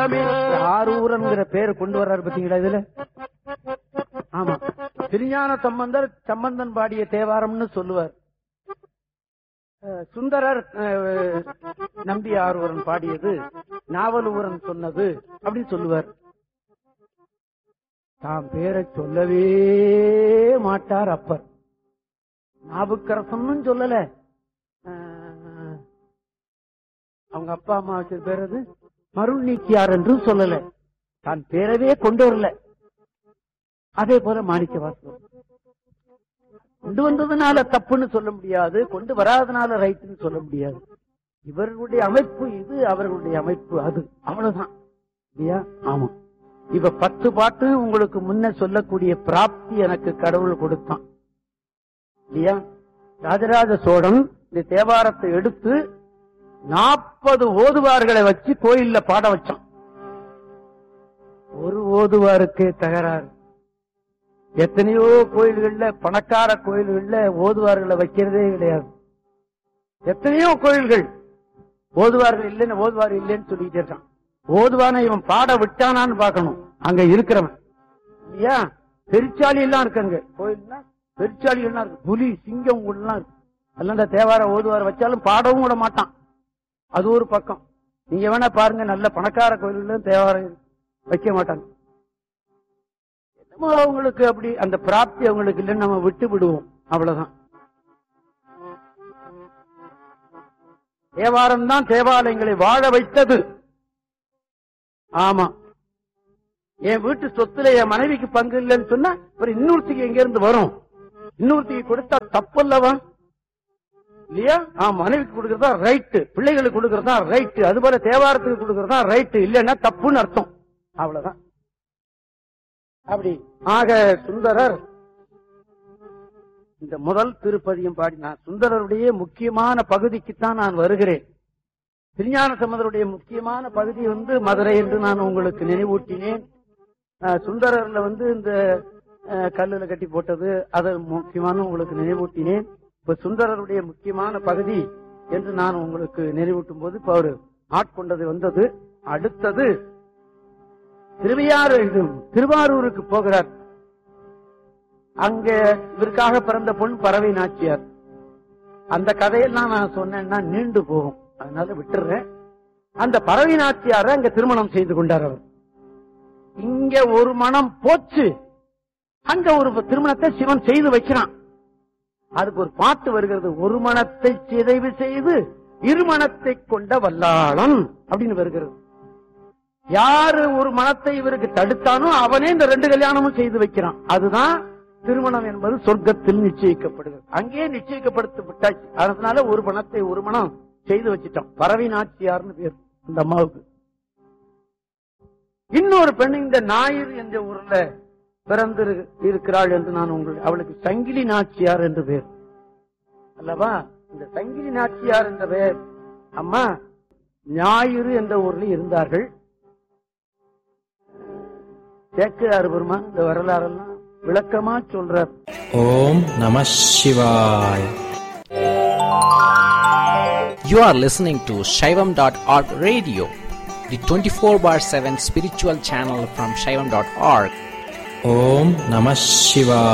எல்லாமே ஆரூரன்ங்கிற பேரை கொண்டு வர்றாரு பாத்தீங்களா இதுல. ஆமா, திருஞான சம்பந்தர் சம்பந்தன் பாடிய தேவாரம்னு சொல்லுவார். சுந்தரர் நம்பி ஆரூரன் பாடியது நாவலூரன் சொன்னது அப்படின்னு சொல்லுவார். தாம் பேரை சொல்லவே மாட்டார் அப்பர். நாவுக்கரசன் சொல்லல, அவங்க அப்பா அம்மா வச்ச பேர் அது மருள் நீக்கியார் என்றும் சொல்லல, தான் பேரவே கொண்டு வரல. அதே போல மாணிக்க வாசகர் கொண்டு வந்ததுனால தப்புன்னு சொல்ல முடியாது, கொண்டு வராதனால ரைட்னு சொல்ல முடியாது. இவர்களுடைய அமைப்பு இது, அவர்களுடைய அமைப்பு அது, அவ்வளவுதான் இல்லையா? ஆமா. இப்ப 10 பாட்டு உங்களுக்கு முன்ன சொல்லக்கூடிய பிராப்தி எனக்கு கடவுள் கொடுத்தான் இல்லையா? ராஜராஜ சோழன் இந்த தேவாரத்தை எடுத்து 40 ஓதுவார்களை வச்சு கோயில்ல பாட வச்சான். ஒரு ஓதுவாருக்கே தகராறு. எத்தனையோ கோயில்கள்ல, பணக்கார கோயில்கள்ல ஓதுவார்களை வைக்கிறதே கிடையாது. எத்தனையோ கோயில்கள் ஓதுவார்கள் இல்லைன்னு, ஓதுவார் இல்லைன்னு சொல்லிட்டு இருக்கான். ஓதுவான இவன் பாட விட்டானான்னு பாக்கணும் அங்க இருக்கிறவன் இல்லையா? பெருச்சாளி எல்லாம் இருக்கு அங்க கோயில்னா, பெருச்சாளி எல்லாம் இருக்கு, புலி சிங்கம் எல்லாம் இருக்கு. அதெல்லாம் இந்த தேவார ஓதுவார் வச்சாலும் பாடவும் விட மாட்டான். அது ஒரு பக்கம். நீங்க வேணா பாருங்க, நல்ல பணக்கார கோயில்களும் தேவாரம் வைக்க மாட்டாங்க. என்னமோ அவங்களுக்கு அப்படி அந்த பிராப்தி அவங்களுக்கு இல்லைன்னு நம்ம விட்டு விடுவோம், அவ்வளவுதான். தேவாரம் தான் தேவாலயங்களை வாழ வைத்தது. ஆமா, என் வீட்டு சொத்துல என் மனைவிக்கு பங்கு இல்லைன்னு சொன்னா இன்னொருத்திக்கு எங்க இருந்து வரும்? இன்னொருத்திக்கு கொடுத்தா தப்பல்லவா இல்லையா? மனைவிக்கு கொடுக்கறதா ரைட்டு, பிள்ளைகளுக்கு கொடுக்கறதா ரைட்டு, அது போல தேவாரத்துக்கு கொடுக்கறதா ரைட்டு, இல்லன்னா தப்புன்னு அர்த்தம், அவ்வளவுதான். அப்படி ஆக சுந்தரர் இந்த முதல் திருப்பதியும் பாடினார். சுந்தரருடைய முக்கியமான பகுதிக்குத்தான் நான் வருகிறேன். திருஞான சம்பந்தருடைய முக்கியமான பகுதி மதுரை என்று நான் உங்களுக்கு நினைவூட்டினேன். சுந்தரர்ல இந்த கல்லுல கட்டி போட்டது அது முக்கியமான உங்களுக்கு நினைவூட்டினேன். இப்ப சுந்தரருடைய முக்கியமான பகுதி என்று நான் உங்களுக்கு நினைவூட்டும் போது இப்ப அவரு ஆட்கொண்டது வந்தது. அடுத்தது திருவாரூருக்கு போகிறார். அங்க இவருக்காக பிறந்த பொன் பறவை நாச்சியார். அந்த கதையெல்லாம் நான் சொன்னேன்னா நீண்டு போகும், அதனால விட்டுறேன். அந்த பறவை நாச்சியார அங்க திருமணம் செய்து கொண்டார் அவர். இங்க ஒரு மனம் போச்சு, அங்க ஒரு திருமணத்தை சிவன் செய்து வைக்கிறான். அதுக்கு ஒரு பாட்டு வருகிறது, ஒரு மனத்தை சிதைவு செய்து இருமணத்தை கொண்ட வல்லாளன் அப்படின்னு வருகிறது. யாரு ஒரு மனத்தை இவருக்கு தடுத்தானோ அவனே இந்த 2 கல்யாணமும் செய்து வைக்கிறான். அதுதான் திருமணம் என்பது சொர்க்கத்தில் நிச்சயிக்கப்படுகிறது. அங்கே நிச்சயிக்கப்படுத்தப்பட்டாச்சு. அதனால ஒரு மனத்தை ஒரு மனம் செய்து வச்சிட்டோம். பறவை நாச்சியார்னு பேர் இந்த அம்மாவுக்கு. இன்னொரு பெண் இந்த ஞாயிறு என்ற ஊர்ல பிறந்து இருக்கிறாள் என்று நான் அவளுக்கு சங்கிலி நாச்சியார் என்று பேர் அல்லவா? இந்த சங்கிலி நாச்சியார் என்ற பெயர் அம்மா ஞாயிறு என்ற ஊரில் இருந்தார்கள். சேக்கிழார் பெருமான் இந்த வரலாறெல்லாம் விளக்கமா சொல்றார். ஓம் நம சிவாய். You are listening to Shaivam.org radio, the 24/7 spiritual channel from Shaivam.org. Om Namah Shivaya.